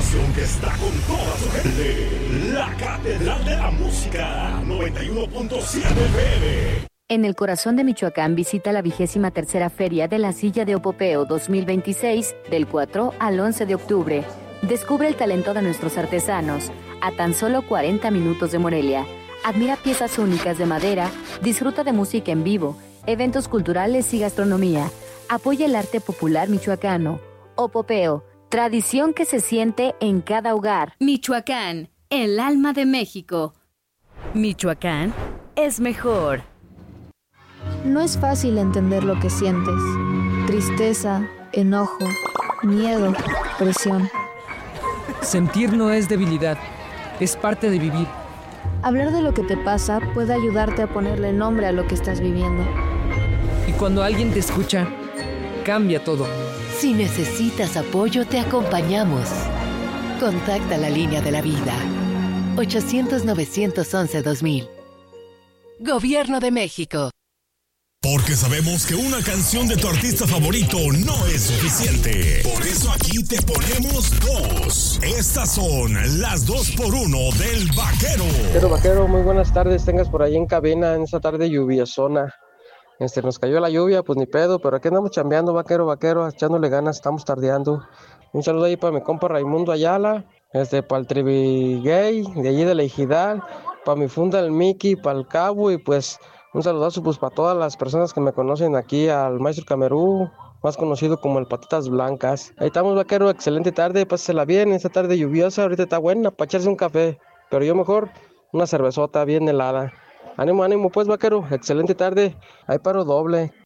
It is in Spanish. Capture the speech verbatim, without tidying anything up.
estación que está con toda su gente. La Catedral de la Música, noventa y uno punto siete F M. En el corazón de Michoacán visita la vigésima tercera Feria de la Silla de Opopeo dos mil veintiséis del cuatro al once de octubre. Descubre el talento de nuestros artesanos a tan solo cuarenta minutos de Morelia. Admira piezas únicas de madera, disfruta de música en vivo, eventos culturales y gastronomía. Apoya el arte popular michoacano. Opopeo, tradición que se siente en cada hogar. Michoacán, el alma de México. Michoacán es mejor. No es fácil entender lo que sientes. Tristeza, enojo, miedo, presión. Sentir no es debilidad, es parte de vivir. Hablar de lo que te pasa puede ayudarte a ponerle nombre a lo que estás viviendo. Y cuando alguien te escucha, cambia todo. Si necesitas apoyo, te acompañamos. Contacta la línea de la vida. ochocientos, novecientos once, dos mil. Gobierno de México. Porque sabemos que una canción de tu artista favorito no es suficiente. Por eso aquí te ponemos dos. Estas son las dos por uno del Vaquero. Vaquero, vaquero, muy buenas tardes. Tengas por ahí en cabina en esta tarde lluviosona. Este, nos cayó la lluvia, pues ni pedo, pero aquí andamos chambeando, vaquero, vaquero, echándole ganas, estamos tardeando. Un saludo ahí para mi compa Raimundo Ayala, este, para el Trivi Gay, de allí de la Ejidal, para mi funda el Mickey, para el Cabo, y pues un saludazo pues para todas las personas que me conocen aquí, al Maestro Camerú, más conocido como el Patitas Blancas. Ahí estamos, vaquero, excelente tarde, pásela bien, esta tarde lluviosa, ahorita está buena para echarse un café, pero yo mejor una cervezota bien helada. Ánimo, ánimo pues, vaquero, excelente tarde, ahí paro doble.